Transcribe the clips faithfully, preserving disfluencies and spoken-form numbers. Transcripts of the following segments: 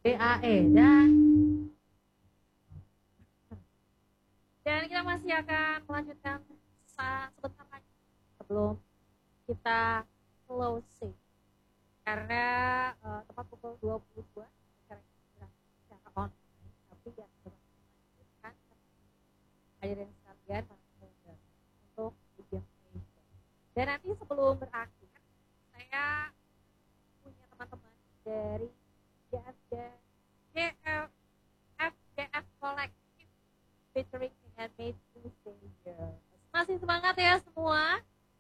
B A E dan dan kita masih akan melanjutkan sebentar lagi sebelum kita closing karena uh, tepat pukul dua puluh dua acara kita secara online tapi ya kita lanjutkan hadirin sekalian untuk game station. Dan nanti sebelum berakhir saya punya teman-teman dari J F J F J F Collective featuring dengan Made to Savior. Masih semangat ya semua?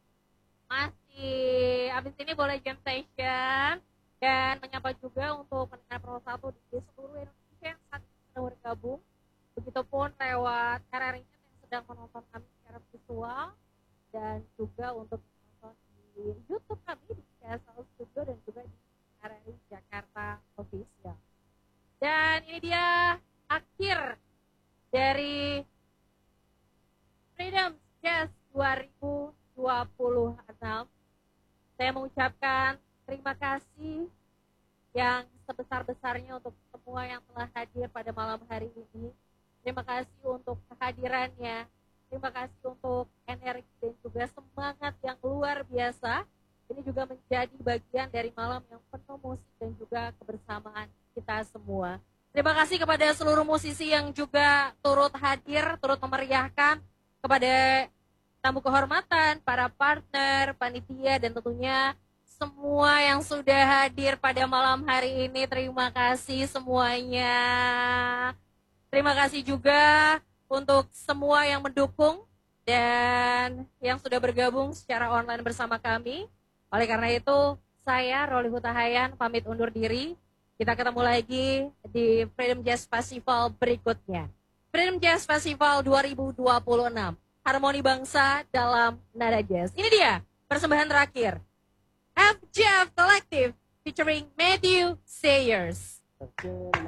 Masih. Abis ini boleh jam session dan menyapa juga untuk pendengar Pro satu di seluruh Indonesia yang saat ini sedang bergabung. Begitupun lewat R R I yang sedang menonton kami secara visual dan juga untuk menonton di YouTube kami di K S L Studio dan juga di R R I Jakarta Official. Dan ini dia akhir dari Freedom Jazz dua ribu dua puluh enam. Saya mengucapkan terima kasih yang sebesar-besarnya untuk semua yang telah hadir pada malam hari ini. Terima kasih untuk kehadirannya. Terima kasih untuk energi dan juga semangat yang luar biasa. Ini juga menjadi bagian dari malam yang penuh musik dan juga kebersamaan kita semua. Terima kasih kepada seluruh musisi yang juga turut hadir, turut memeriahkan, kepada tamu kehormatan, para partner, panitia, dan tentunya semua yang sudah hadir pada malam hari ini. Terima kasih semuanya. Terima kasih juga untuk semua yang mendukung dan yang sudah bergabung secara online bersama kami. Oleh karena itu, saya Roli Hutahayan pamit undur diri. Kita ketemu lagi di Freedom Jazz Festival berikutnya. Freedom Jazz Festival dua ribu dua puluh enam. Harmoni bangsa dalam nada jazz. Ini dia persembahan terakhir. F J F Collective featuring Matthew Sayers.